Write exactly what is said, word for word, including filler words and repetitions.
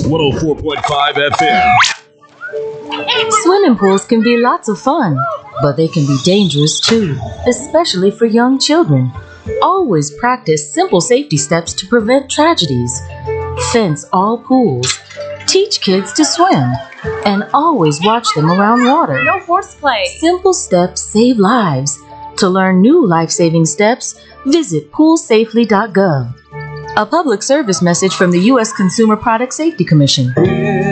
one oh four point five F M. Swimming pools can be lots of fun, but they can be dangerous too, especially for young children. Always practice simple safety steps to prevent tragedies. Fence all pools. Teach kids to swim. And always watch them around water. No horseplay. Simple steps save lives. To learn new life-saving steps, visit pool safely dot gov. A public service message from the U S Consumer Product Safety Commission.